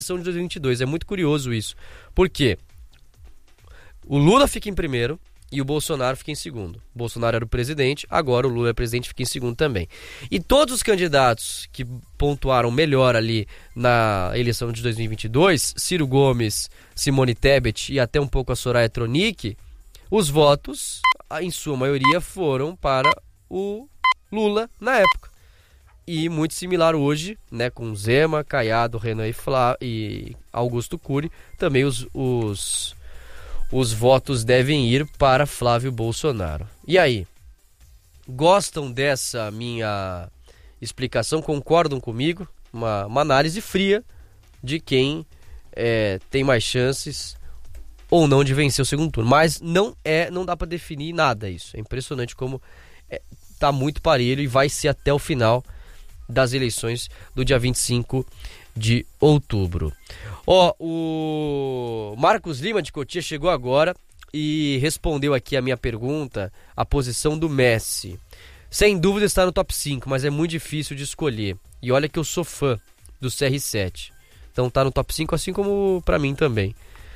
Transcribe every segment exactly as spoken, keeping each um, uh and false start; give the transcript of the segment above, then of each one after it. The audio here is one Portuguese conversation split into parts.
de dois mil e vinte e dois. É muito curioso isso. Por quê? O Lula fica em primeiro e o Bolsonaro fica em segundo. O Bolsonaro era o presidente, agora o Lula é presidente e fica em segundo também. E todos os candidatos que pontuaram melhor ali na eleição de dois mil e vinte e dois, Ciro Gomes, Simone Tebet e até um pouco a Soraya Tronic, os votos, em sua maioria, foram para o Lula na época. E muito similar hoje, né, com Zema, Caiado, Renan e, Flá, e Augusto Cury, também os, os, os votos devem ir para Flávio Bolsonaro. E aí? Gostam dessa minha explicação? Concordam comigo? Uma, uma análise fria de quem é, tem mais chances ou não de vencer o segundo turno. Mas não, é, não dá para definir nada isso. É impressionante como é, tá muito parelho e vai ser até o final das eleições do dia vinte e cinco de outubro. Ó, o Marcos Lima de Cotia chegou agora e respondeu aqui a minha pergunta, a posição do Messi. Sem dúvida está no top cinco, mas é muito difícil de escolher. E olha que eu sou fã do C R sete. Então tá no top cinco, assim como pra mim também.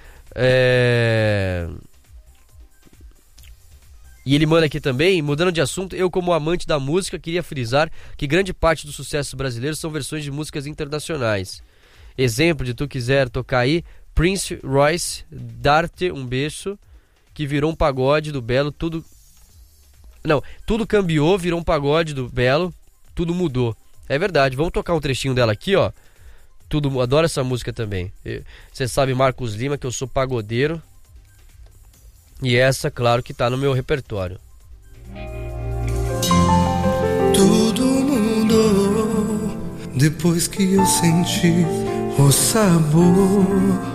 É... E ele manda aqui também, mudando de assunto, eu como amante da música queria frisar que grande parte dos sucessos brasileiros são versões de músicas internacionais. Exemplo de Tu Quiser Tocar Aí, Prince Royce, Dar-te um Beijo, que virou um pagode do Belo, tudo... Não, tudo cambiou, virou um pagode do Belo, tudo mudou. É verdade, vamos tocar um trechinho dela aqui, ó. Tudo, adoro essa música também. Você sabe, Marcos Lima, que eu sou pagodeiro. E essa, claro, que tá no meu repertório. Tudo mudou depois que eu senti o sabor